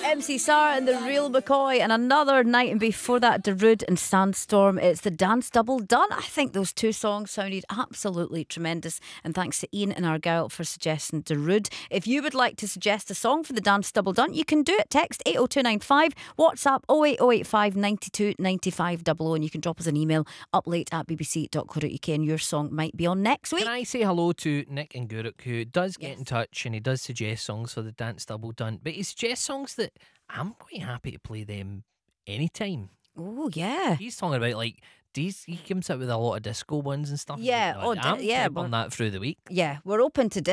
MC Sarr and the Real McCoy, and another night, and before that Darude and Sandstorm. It's the Dance Double Done. I think those two songs sounded absolutely tremendous, and thanks to Ian and Argyle for suggesting Darude. If you would like to suggest a song for the Dance Double Done, you can do it. Text 80295, WhatsApp 08085 92 95 00, and you can drop us an email uplate@bbc.co.uk, and your song might be on next week. Can I say hello to Nick and Guruk, who does get in touch and he does suggest songs for the Dance Double Done, but he suggests songs that I'm quite happy to play them anytime. Oh, yeah. He's talking about like he comes out with a lot of disco ones and stuff. Yeah, I'm yeah, on that through the week. Yeah, we're open to